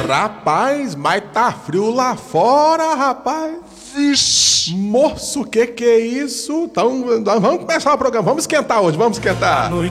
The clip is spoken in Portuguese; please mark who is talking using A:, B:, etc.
A: Rapaz, mas tá frio lá fora, rapaz.
B: Vixe.
A: Moço, que é isso? Então, nós vamos começar o programa. Vamos esquentar hoje, vamos esquentar.